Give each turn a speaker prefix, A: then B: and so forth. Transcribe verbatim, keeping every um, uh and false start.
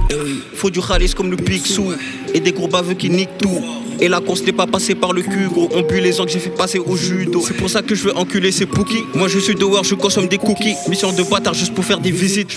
A: Faut du ralice comme le Picsou et des gros baveux qui niquent tout. Et la course n'est pas passée par le cul, gros. On pue les ans que j'ai fait passer au judo. C'est pour ça que je veux enculer ces pookies. Moi je suis dehors, je consomme des cookies. Mission de bâtard juste pour faire des visites.